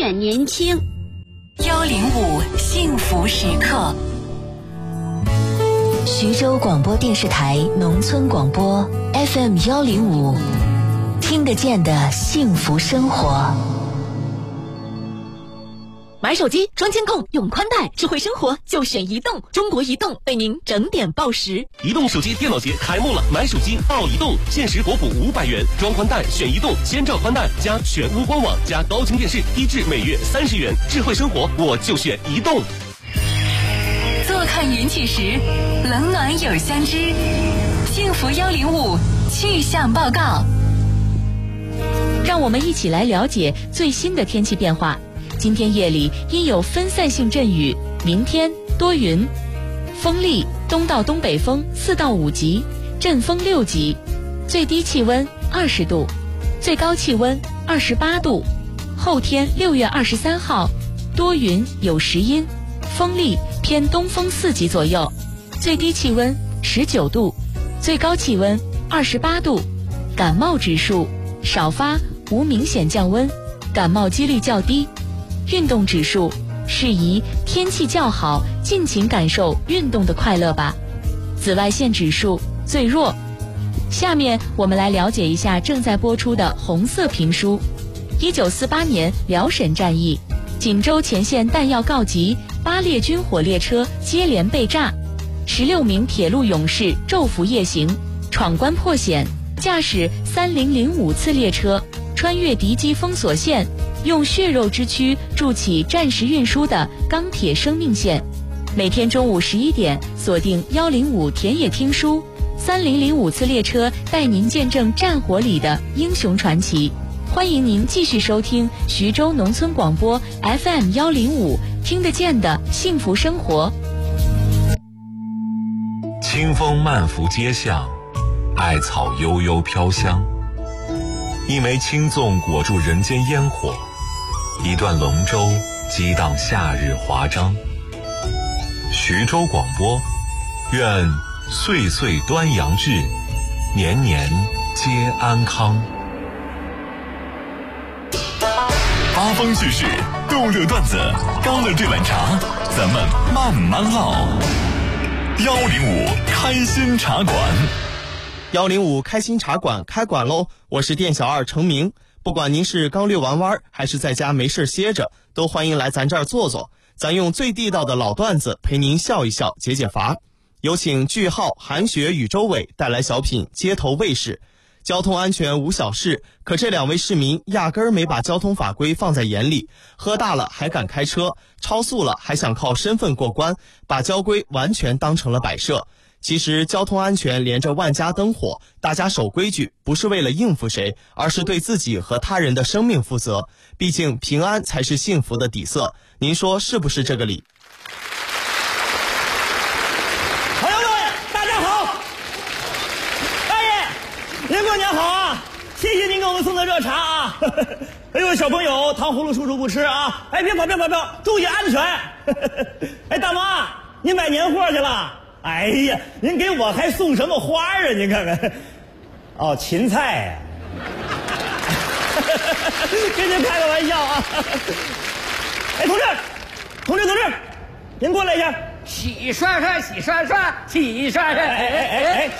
远年轻。 105幸福时刻，徐州广播电视台农村广播 FM 105，听得见的幸福生活。 买手机装监控用宽带，智慧生活就选移动。中国移动为您整点报时。 移动手机电脑节开幕了，买手机报移动，限时国补500元，装宽带选移动，先兆宽带加全屋官网加高清电视，低至每月30元。智慧生活我就选移动。 坐看云起时，冷暖有相知。幸福105气象报告， 让我们一起来了解最新的天气变化。今天夜里因有分散性阵雨，明天多云，风力东到东北风4到5级，阵风6级，最低气温20度，最高气温28度。后天6月23号，多云有时阴，风力偏东风4级左右，最低气温19度，最高气温28度。感冒指数少发，无明显降温，感冒几率较低。运动指数适宜天气较好，尽情感受运动的快乐吧。紫外线指数最弱。下面我们来了解一下正在播出的红色评书。1948年辽沈战役，锦州前线弹药告急，8列军火列车接连被炸，16名铁路勇士昼伏夜行，闯关破险，驾驶3005次列车穿越敌机封锁线，用血肉之躯筑起战时运输的钢铁生命线。每天中午11点，锁定105田野听书，3005次列车带您见证战火里的英雄传奇。欢迎您继续收听徐州农村广播 FM 105，听得见的幸福生活。 清风漫拂街巷，艾草悠悠飘香，一枚青粽裹住人间烟火，一段龙舟激荡夏日华章。徐州广播，愿岁岁端阳日，年年皆安康。 八风趣事，逗乐段子，高乐这碗茶，咱们慢慢唠。105开心茶馆 ，105开心茶馆开馆喽！我是店小二程明。不管您是刚遛完弯，还是在家没事歇着，都欢迎来咱这儿坐坐。咱用最地道的老段子陪您笑一笑，解解乏。有请句号、韩雪与周伟带来小品《街头卫士》。交通安全无小事，可这2位市民压根儿没把交通法规放在眼里，喝大了还敢开车，超速了还想靠身份过关，把交规完全当成了摆设。其实交通安全连着万家灯火，大家守规矩不是为了应付谁，而是对自己和他人的生命负责。毕竟平安才是幸福的底色，您说是不是这个理？ 朋友们，大家好！大爷，您过年好啊！谢谢您给我们送的热茶啊！哎呦，小朋友，糖葫芦叔叔不吃啊！哎，别跑，注意安全！哎，大妈，您买年货去了？哎呀，您给我还送什么花啊？您看看，哦，芹菜呀、跟您开个玩笑啊！哎，同志，您过来一下。 洗刷刷，洗刷刷，洗刷刷， 哎，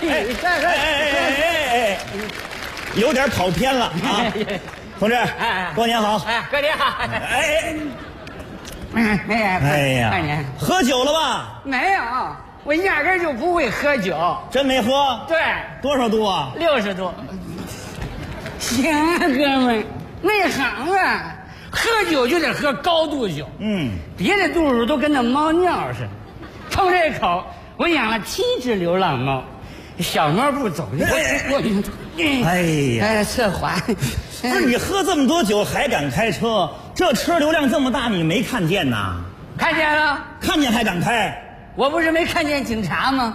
有点跑偏了啊！同志，过年好！ 过年好！ 哎呀，喝酒了吧？ 没有。我压根就不会喝酒。 真没喝？ 对。 多少度啊 ？60度。行啊，哥们，内行啊，喝酒就得喝高度酒。别的度数都跟那猫尿似的。冲这口，我养了7只流浪猫，小猫不走， 哎呀， 侧滑。 不是你喝这么多酒还敢开车？这车流量这么大，你没看见呐？ 看见了， 看见还敢开？ 我不是没看见警察吗？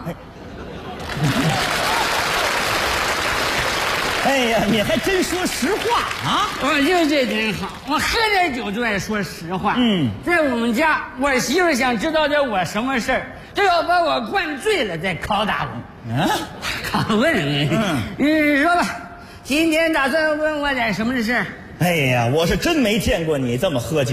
哎呀，你还真说实话啊！ 我就这点好，我喝点酒就爱说实话。在我们家，我媳妇想知道点我什么事儿，都要把我灌醉了再拷打我。拷问你，说吧，今天打算问我点什么事？ 哎呀，我是真没见过你这么喝酒。